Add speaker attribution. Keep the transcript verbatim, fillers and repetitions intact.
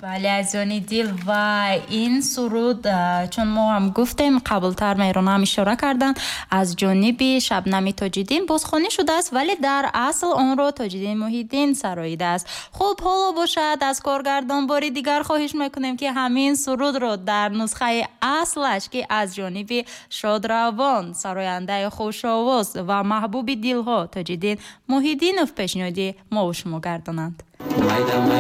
Speaker 1: بله عزیزانی دل و این سرود چون ما هم گفتیم قبلتر مهران هم اشاره کردن از جانب شبنم تاج‌الدین بازخوانی شده است ولی در اصل آن را تاج‌الدین محی‌الدین سراییده است. خب حالا باشد از کارگردان باری دیگر خواهش میکنیم که همین سرود را در نسخه اصلش که از جانب شادروان سراینده خوش آواز و محبوب دلها تاج‌الدین محی‌الدینов پیشنهادی ما و شما گردانند.